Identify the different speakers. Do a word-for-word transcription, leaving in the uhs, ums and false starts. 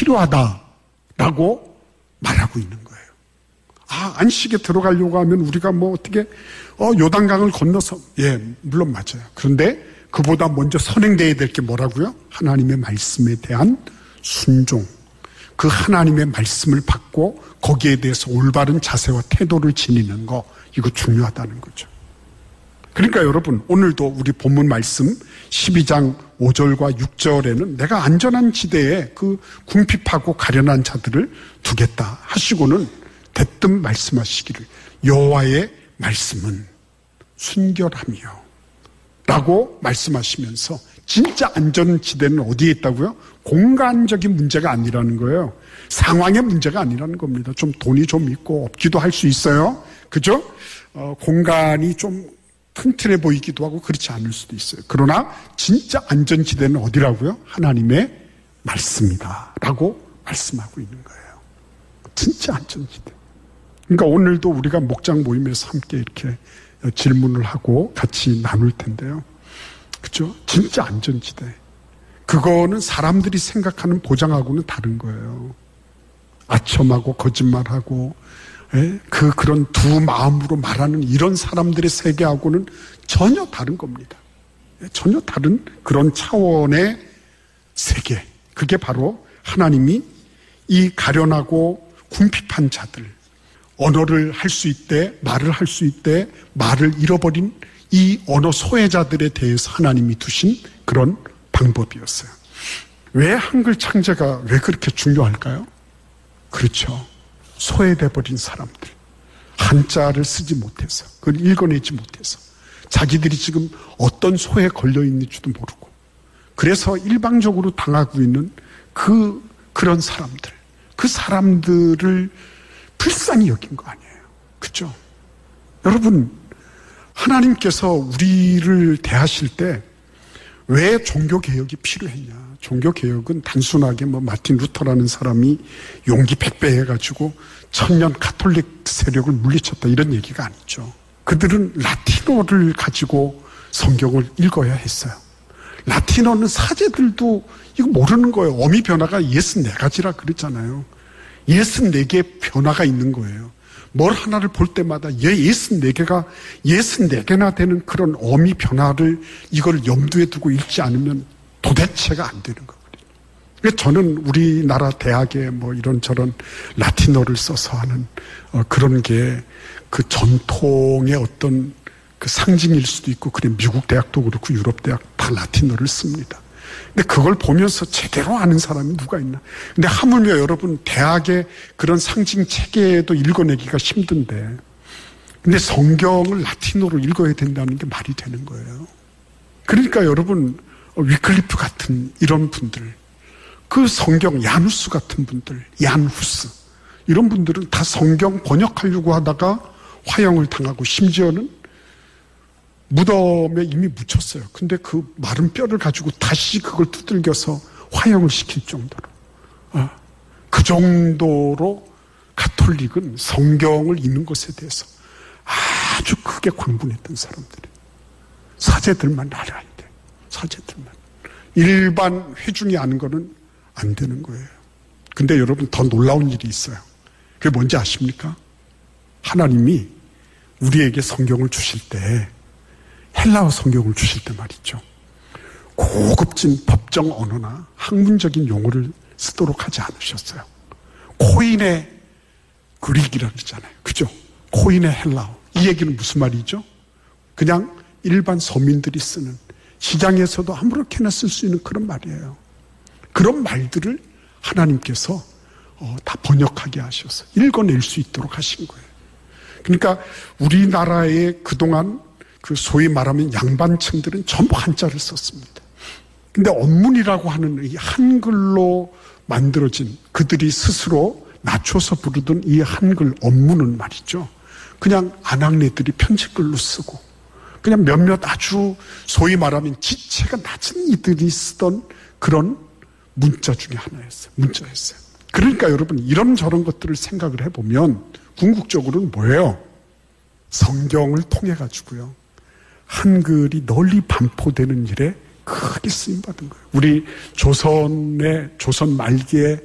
Speaker 1: 필요하다라고 말하고 있는 거예요. 아, 안식에 들어가려고 하면 우리가 뭐 어떻게 어, 요단강을 건너서, 예, 물론 맞아요. 그런데 그보다 먼저 선행돼야 될 게 뭐라고요? 하나님의 말씀에 대한 순종. 그 하나님의 말씀을 받고 거기에 대해서 올바른 자세와 태도를 지니는 거, 이거 중요하다는 거죠. 그러니까 여러분, 오늘도 우리 본문 말씀 십이 장 오 절과 육 절에는 내가 안전한 지대에 그 궁핍하고 가련한 자들을 두겠다 하시고는 대뜸 말씀하시기를 여호와의 말씀은 순결하며 라고 말씀하시면서 진짜 안전지대는 어디에 있다고요? 공간적인 문제가 아니라는 거예요. 상황의 문제가 아니라는 겁니다. 좀 돈이 좀 있고 없기도 할 수 있어요. 그죠? 어, 공간이 좀 튼튼해 보이기도 하고 그렇지 않을 수도 있어요. 그러나 진짜 안전지대는 어디라고요? 하나님의 말씀이다 라고 말씀하고 있는 거예요. 진짜 안전지대. 그러니까 오늘도 우리가 목장 모임에서 함께 이렇게 질문을 하고 같이 나눌 텐데요. 그죠? 진짜 안전지대. 그거는 사람들이 생각하는 보장하고는 다른 거예요. 아첨하고 거짓말하고 예? 그 그런 두 마음으로 말하는 이런 사람들의 세계하고는 전혀 다른 겁니다. 예? 전혀 다른 그런 차원의 세계. 그게 바로 하나님이 이 가련하고 궁핍한 자들, 언어를 할 수 있대, 말을 할 수 있대, 말을 잃어버린 이 언어 소외자들에 대해서 하나님이 두신 그런 방법이었어요. 왜 한글 창제가 왜 그렇게 중요할까요? 그렇죠. 소외돼 버린 사람들. 한자를 쓰지 못해서, 그걸 읽어내지 못해서 자기들이 지금 어떤 소에 걸려 있는지도 모르고 그래서 일방적으로 당하고 있는 그 그런 사람들, 그 사람들을 불쌍히 여긴 거 아니에요. 그렇죠? 여러분, 하나님께서 우리를 대하실 때 왜 종교개혁이 필요했냐? 종교개혁은 단순하게 뭐 마틴 루터라는 사람이 용기 백배 해가지고 천년 가톨릭 세력을 물리쳤다 이런 얘기가 아니죠. 그들은 라틴어를 가지고 성경을 읽어야 했어요. 라틴어는 사제들도 이거 모르는 거예요. 어미 변화가 예순네 가지라 그랬잖아요. 예순네 개의 변화가 있는 거예요. 뭘 하나를 볼 때마다 예순네 개가 예순네 개나 되는 그런 어미 변화를 이걸 염두에 두고 읽지 않으면 도대체가 안 되는 거거든요. 그래서 저는 우리나라 대학에 뭐 이런저런 라틴어를 써서 하는 어 그런 게 그 전통의 어떤 그 상징일 수도 있고, 그래 미국 대학도 그렇고 유럽 대학 다 라틴어를 씁니다. 근데 그걸 보면서 제대로 아는 사람이 누가 있나? 근데 하물며 여러분 대학의 그런 상징 체계도 읽어내기가 힘든데, 근데 성경을 라틴어로 읽어야 된다는 게 말이 되는 거예요. 그러니까 여러분 위클리프 같은 이런 분들, 그 성경 야누스 같은 분들, 얀후스 이런 분들은 다 성경 번역하려고 하다가 화형을 당하고 심지어는 무덤에 이미 묻혔어요. 근데 그 마른 뼈를 가지고 다시 그걸 두들겨서 화형을 시킬 정도로, 어, 그 정도로 가톨릭은 성경을 읽는 것에 대해서 아주 크게 광분했던 사람들이에요. 사제들만 알아야 돼. 사제들만. 일반 회중이 아는 거는 안 되는 거예요. 근데 여러분 더 놀라운 일이 있어요. 그게 뭔지 아십니까? 하나님이 우리에게 성경을 주실 때, 헬라어 성경을 주실 때 말이죠, 고급진 법정 언어나 학문적인 용어를 쓰도록 하지 않으셨어요. 코인의 그릭이라고 그러잖아요. 그죠? 코인의 헬라어. 이 얘기는 무슨 말이죠? 그냥 일반 서민들이 쓰는, 시장에서도 아무렇게나 쓸 수 있는 그런 말이에요. 그런 말들을 하나님께서 어, 다 번역하게 하셔서 읽어낼 수 있도록 하신 거예요. 그러니까 우리나라의 그동안 그 소위 말하면 양반층들은 전부 한자를 썼습니다. 근데 언문이라고 하는 이 한글로 만들어진, 그들이 스스로 낮춰서 부르던 이 한글 언문은 말이죠, 그냥 안악내들이 편집글로 쓰고 그냥 몇몇 아주 소위 말하면 지체가 낮은 이들이 쓰던 그런 문자 중에 하나였어요. 문자였어요. 그러니까 여러분 이런저런 것들을 생각을 해보면 궁극적으로는 뭐예요? 성경을 통해 가지고요, 한글이 널리 반포되는 일에 크게 쓰임받은 거예요. 우리 조선의 조선 말기에